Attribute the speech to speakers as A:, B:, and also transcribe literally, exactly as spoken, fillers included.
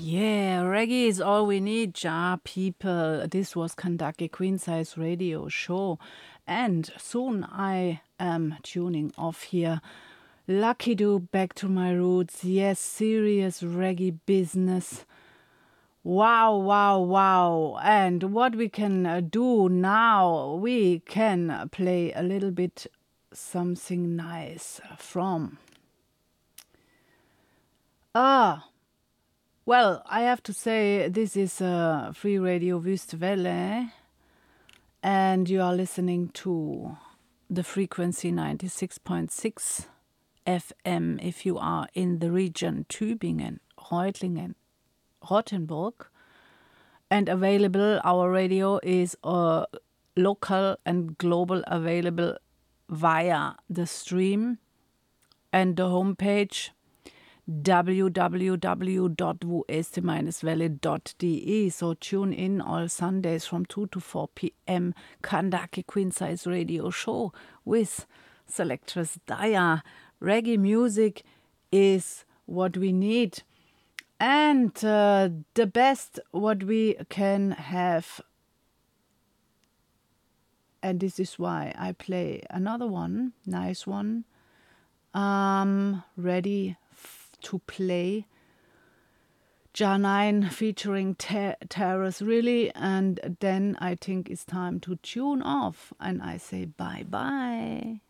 A: Yeah, reggae is all we need, ja, people. This was Kandake Queen Size Radio Show. And soon I am tuning off here. Lucky Do, back to my roots. Yes, serious reggae business. Wow, wow, wow. And what we can uh, do now, we can play a little bit something nice from. Ah. Well, I have to say this is uh, Free Radio Wüstewelle, and you are listening to the frequency ninety-six point six F M if you are in the region Tübingen, Reutlingen, Rottenburg. And available, our radio is uh, local and global available via the stream and the homepage w w w dot wueste welle dot d e. So tune in all Sundays from two to four p.m. Kandake Queen Size Radio Show with Selectress Daya. Reggae music is what we need and uh, the best what we can have. And this is why I play another one, nice one. Um, ready to play Janine featuring Ter- Terrace, really, and then I think it's time to tune off, and I say bye bye.